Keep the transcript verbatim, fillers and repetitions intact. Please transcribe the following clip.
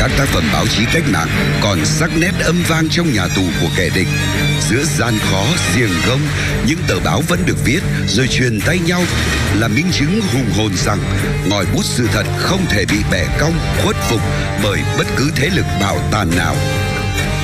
các tác phẩm báo chí cách mạng còn sắc nét âm vang trong nhà tù của kẻ địch. Giữa gian khó, giềng gông, những tờ báo vẫn được viết rồi truyền tay nhau là minh chứng hùng hồn rằng ngòi bút sự thật không thể bị bẻ cong, khuất phục bởi bất cứ thế lực bạo tàn nào.